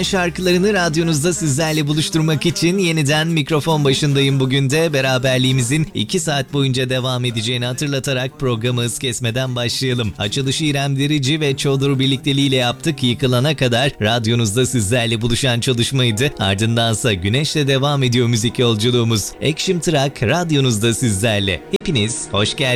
Şarkılarını radyonuzda sizlerle buluşturmak için yeniden mikrofon başındayım bugün de. Beraberliğimizin 2 saat boyunca devam edeceğini hatırlatarak programı hız kesmeden başlayalım. Açılışı İrem Derici ve Çoldur birlikteliğiyle yaptık. Yıkılana kadar radyonuzda sizlerle buluşan çalışmaydı. Ardındansa Güneş'le devam ediyor müzik yolculuğumuz. Action Track radyonuzda sizlerle. Hepiniz hoş geldiniz.